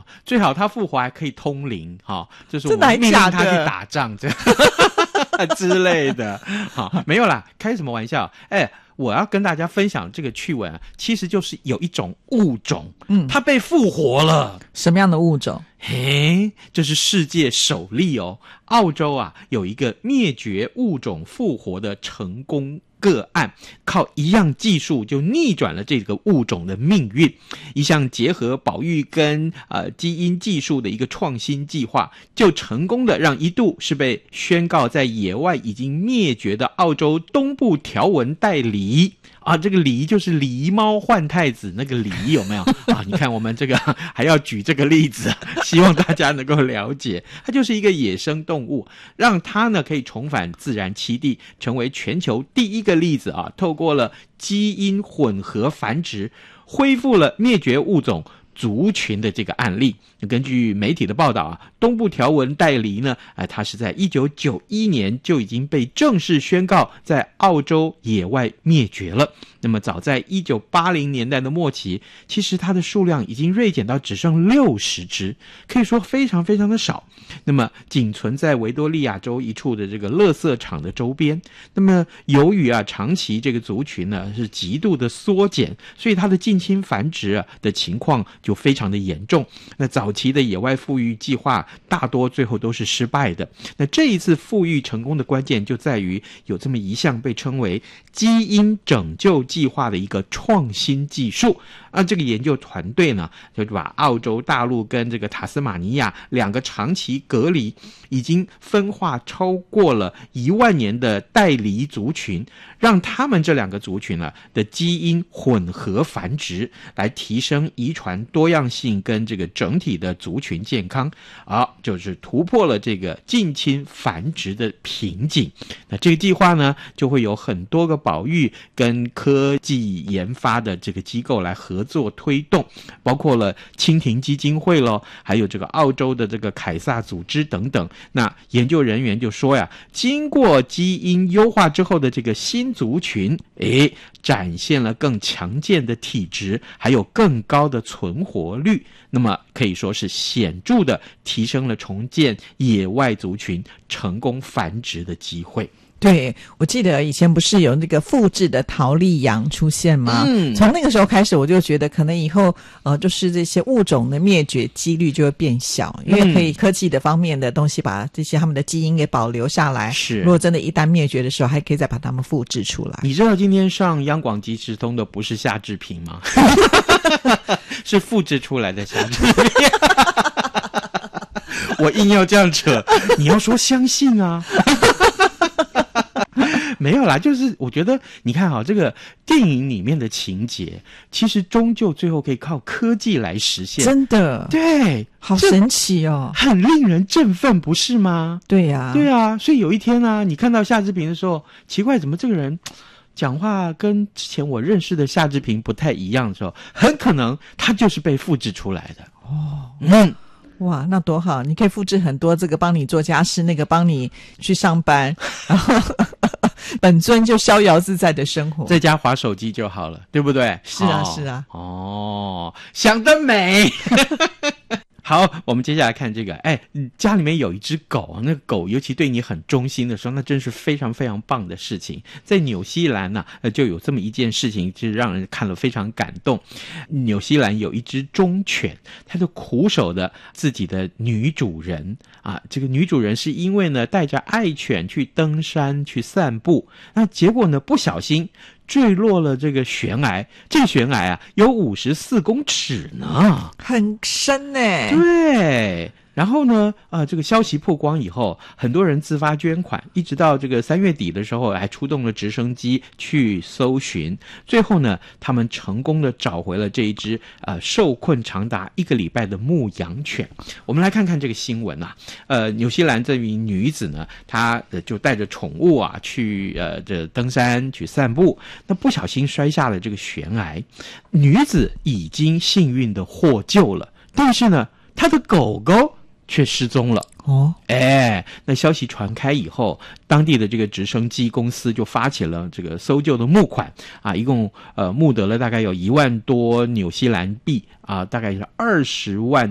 最好他复活还可以通灵就是我真的还们命令假的他去打仗这样之类的。好，没有啦，开什么玩笑？我要跟大家分享这个趣闻其实就是有一种物种，它被复活了。 什么样的物种？ 这是世界首例哦。澳洲有一个灭绝物种复活的成功个案，靠一样技术就逆转了这个物种的命运。一项结合保育跟基因技术的一个创新计划，就成功的让一度是被宣告在野外已经灭绝的澳洲东部条纹带狸这个狸就是狸猫换太子那个狸，有没有你看我们这个还要举这个例子，希望大家能够了解，它就是一个野生动物，让它呢可以重返自然栖地，成为全球第一个例子透过了基因混合繁殖，恢复了灭绝物种族群的这个案例。根据媒体的报道东部条纹带狸呢，它是在1991年就已经被正式宣告在澳洲野外灭绝了。那么早在1980年代的末期，其实它的数量已经锐减到只剩60只，可以说非常非常的少。那么仅存在维多利亚州一处的这个垃圾场的周边。那么由于长期这个族群呢是极度的缩减，所以它的近亲繁殖的情况就非常的严重。那早期的野外复育计划大多最后都是失败的。那这一次复育成功的关键就在于有这么一项被称为基因拯救计划的一个创新技术。这个研究团队呢就把澳洲大陆跟这个塔斯马尼亚两个长期隔离已经分化超过了1万年的带狸族群，让他们这两个族群的基因混合繁殖，来提升遗传多样性跟这个整体的族群健康就是突破了这个近亲繁殖的瓶颈。那这个计划呢就会有很多个保育跟科技研发的这个机构来合作推动，包括了蜻蜓基金会咯，还有这个澳洲的这个凯撒组织等等。那研究人员就说经过基因优化之后的这个新族群展现了更强健的体质，还有更高的存活率，那么可以说是显著的提升了重建野外族群成功繁殖的机会。 对，我记得以前不是有那个复制的桃莉羊出现吗？从那个时候开始我就觉得可能以后就是这些物种的灭绝几率就会变小，因为可以科技的方面的东西把这些他们的基因给保留下来，是如果真的一旦灭绝的时候还可以再把它们复制出来。 你知道今天上央广即时通的不是夏志平吗？是复制出来的夏志平。我硬要这样扯，你要说相信没有啦，就是我觉得你看这个电影里面的情节其实终究最后可以靠科技来实现。 真的， 对， 好神奇很令人振奋不是吗？ 对呀， 对啊，所以有一天你看到夏志平的时候，奇怪怎么这个人讲话跟之前我认识的夏志平不太一样的时候，很可能他就是被复制出来的。 哇，那多好，你可以复制很多这个帮你做家事，那个帮你去上班，然后本尊就逍遥自在的生活， 在家滑手机就好了，对不对？ 是啊是啊。 想得美。好，我们接下来看这个家里面有一只狗，那个狗尤其对你很忠心的时候，那真是非常非常棒的事情。在纽西兰就有这么一件事情，就是让人看了非常感动。纽西兰有一只忠犬，它就苦守的自己的女主人这个女主人是因为呢带着爱犬去登山去散步，那结果呢不小心坠落了这个悬崖，这个悬崖有54公尺呢， 很深对。然后呢这个消息曝光以后，很多人自发捐款，一直到这个3月底的时候还出动了直升机去搜寻，最后呢他们成功的找回了这一只受困长达1个礼拜的牧羊犬。我们来看看这个新闻纽西兰这名女子呢，她就带着宠物去这登山去散步，那不小心摔下了这个悬崖，女子已经幸运的获救了，但是呢她的狗狗却失踪了。那消息传开以后，当地的这个直升机公司就发起了这个搜救的募款一共募得了大概有1万多纽西兰币大概是20万